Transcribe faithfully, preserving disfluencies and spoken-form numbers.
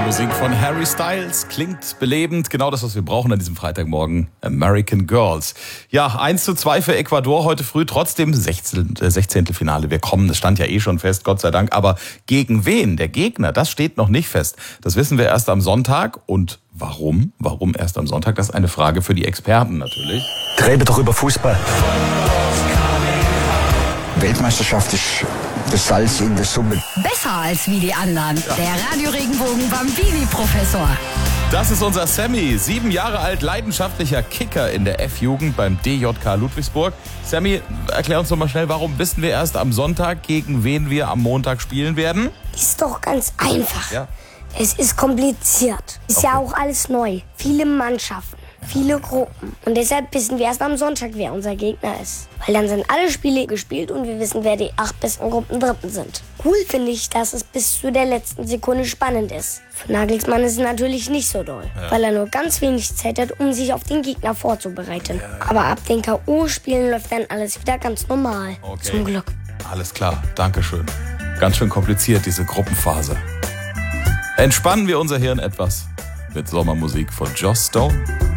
Musik von Harry Styles klingt belebend. Genau das, was wir brauchen an diesem Freitagmorgen. American Girls. Ja, eins zu zwei für Ecuador heute früh. Trotzdem sechzehnte Finale. Wir kommen, das stand ja eh schon fest, Gott sei Dank. Aber gegen wen? Der Gegner, das steht noch nicht fest. Das wissen wir erst am Sonntag. Und warum? Warum erst am Sonntag? Das ist eine Frage für die Experten natürlich. Rede doch über Fußball. Weltmeisterschaft ist das Salz in der Suppe. Besser als wie die anderen. Ja. Der Radio-Regenbogen Bambini-Professor. Das ist unser Sammy, sieben Jahre alt, leidenschaftlicher Kicker in der F-Jugend beim D J K Ludwigsburg. Sammy, erklär uns doch mal schnell, warum wissen wir erst am Sonntag, gegen wen wir am Montag spielen werden? Ist doch ganz einfach. Ja. Es ist kompliziert. Ist okay. Ja auch alles neu. Viele Mannschaften. Viele Gruppen. Und deshalb wissen wir erst am Sonntag, wer unser Gegner ist. Weil dann sind alle Spiele gespielt und wir wissen, wer die acht besten Gruppen Dritten sind. Cool finde ich, dass es bis zu der letzten Sekunde spannend ist. Für Nagelsmann ist es natürlich nicht so doll, ja. Weil er nur ganz wenig Zeit hat, um sich auf den Gegner vorzubereiten. Ja. Aber ab den K O-Spielen läuft dann alles wieder ganz normal. Okay. Zum Glück. Alles klar, Dankeschön. Ganz schön kompliziert, diese Gruppenphase. Entspannen wir unser Hirn etwas mit Sommermusik von Joss Stone.